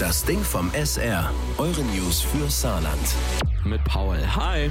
Das Ding vom SR. Eure News für Saarland. Mit Paul. Hi.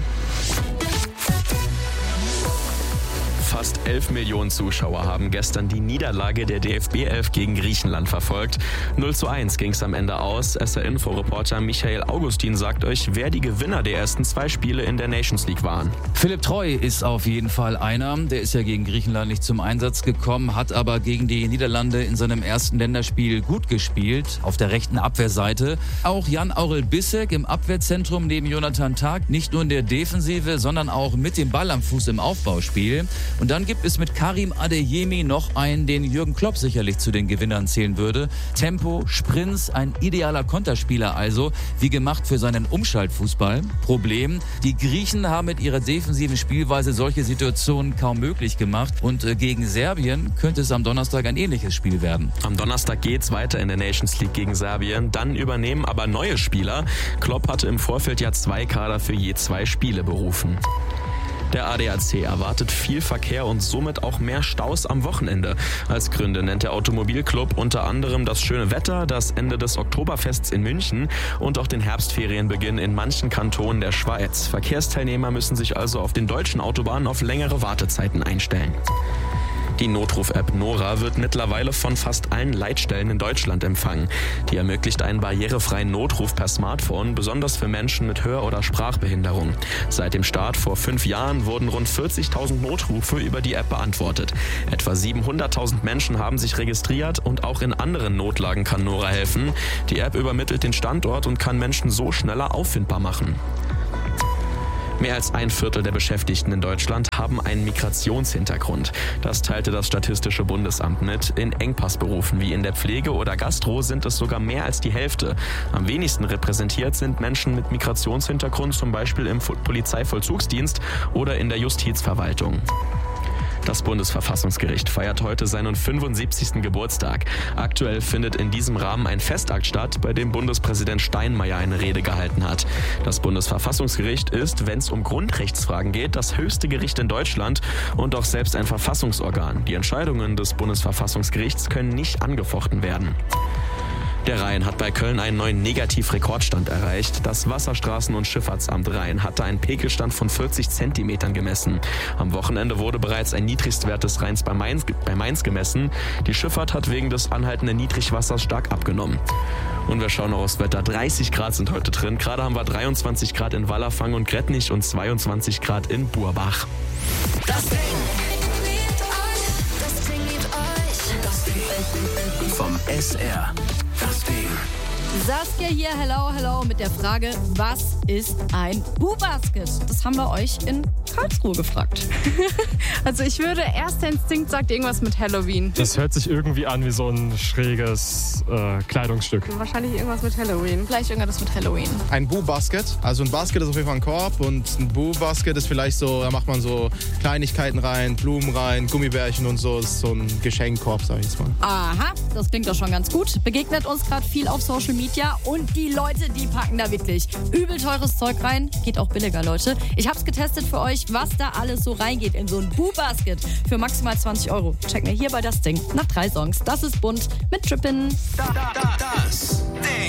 Fast 11 Millionen Zuschauer haben gestern die Niederlage der DFB 11 gegen Griechenland verfolgt. 0:1 ging es am Ende aus. SR-Info-Reporter Michael Augustin sagt euch, wer die Gewinner der ersten 2 Spiele in der Nations League waren. Philipp Treu ist auf jeden Fall einer. Der ist ja gegen Griechenland nicht zum Einsatz gekommen, hat aber gegen die Niederlande in seinem ersten Länderspiel gut gespielt, auf der rechten Abwehrseite. Auch Jan-Aurel Bissek im Abwehrzentrum neben Jonathan Tah, nicht nur in der Defensive, sondern auch mit dem Ball am Fuß im Aufbauspiel. Und dann gibt es mit Karim Adeyemi noch einen, den Jürgen Klopp sicherlich zu den Gewinnern zählen würde. Tempo, Sprints, ein idealer Konterspieler also, wie gemacht für seinen Umschaltfußball. Problem, die Griechen haben mit ihrer defensiven Spielweise solche Situationen kaum möglich gemacht. Und gegen Serbien könnte es am Donnerstag ein ähnliches Spiel werden. Am Donnerstag geht's weiter in der Nations League gegen Serbien. Dann übernehmen aber neue Spieler. Klopp hatte im Vorfeld ja 2 Kader für je 2 Spiele berufen. Der ADAC erwartet viel Verkehr und somit auch mehr Staus am Wochenende. Als Gründe nennt der Automobilclub unter anderem das schöne Wetter, das Ende des Oktoberfests in München und auch den Herbstferienbeginn in manchen Kantonen der Schweiz. Verkehrsteilnehmer müssen sich also auf den deutschen Autobahnen auf längere Wartezeiten einstellen. Die Notruf-App Nora wird mittlerweile von fast allen Leitstellen in Deutschland empfangen. Die ermöglicht einen barrierefreien Notruf per Smartphone, besonders für Menschen mit Hör- oder Sprachbehinderung. Seit dem Start vor 5 Jahren wurden rund 40.000 Notrufe über die App beantwortet. Etwa 700.000 Menschen haben sich registriert und auch in anderen Notlagen kann Nora helfen. Die App übermittelt den Standort und kann Menschen so schneller auffindbar machen. Mehr als 1/4 der Beschäftigten in Deutschland haben einen Migrationshintergrund. Das teilte das Statistische Bundesamt mit. In Engpassberufen wie in der Pflege oder Gastro sind es sogar mehr als die Hälfte. Am wenigsten repräsentiert sind Menschen mit Migrationshintergrund, zum Beispiel im Polizeivollzugsdienst oder in der Justizverwaltung. Das Bundesverfassungsgericht feiert heute seinen 75. Geburtstag. Aktuell findet in diesem Rahmen ein Festakt statt, bei dem Bundespräsident Steinmeier eine Rede gehalten hat. Das Bundesverfassungsgericht ist, wenn es um Grundrechtsfragen geht, das höchste Gericht in Deutschland und auch selbst ein Verfassungsorgan. Die Entscheidungen des Bundesverfassungsgerichts können nicht angefochten werden. Der Rhein hat bei Köln einen neuen Negativrekordstand erreicht. Das Wasserstraßen- und Schifffahrtsamt Rhein hatte einen Pegelstand von 40 Zentimetern gemessen. Am Wochenende wurde bereits ein Niedrigstwert des Rheins bei Mainz gemessen. Die Schifffahrt hat wegen des anhaltenden Niedrigwassers stark abgenommen. Und wir schauen noch aufs Wetter. 30 Grad sind heute drin. Gerade haben wir 23 Grad in Wallerfang und Gretnich und 22 Grad in Burbach. Das Ding vom SR. Das Ding. Saskia hier, hello, mit der Frage, was ist ein Boo-Basket? Das haben wir euch in Karlsruhe gefragt. Also ich würde, erster Instinkt sagt irgendwas mit Halloween. Das hört sich irgendwie an wie so ein schräges Kleidungsstück. Wahrscheinlich irgendwas mit Halloween. Vielleicht irgendwas mit Halloween. Ein Boo-Basket. Also ein Basket ist auf jeden Fall ein Korb und ein Boo-Basket ist vielleicht so, da macht man so Kleinigkeiten rein, Blumen rein, Gummibärchen und so. Das ist so ein Geschenkkorb, sag ich jetzt mal. Aha, das klingt doch schon ganz gut. Begegnet uns gerade viel auf Social Media und die Leute, die packen da wirklich übel teures Zeug rein. Geht auch billiger, Leute. Ich hab's getestet für euch, was da alles so reingeht in so ein Boo-Basket für maximal 20 €. Check mir hier bei Das Ding nach 3 Songs. Das ist bunt mit Trippin. Das Ding.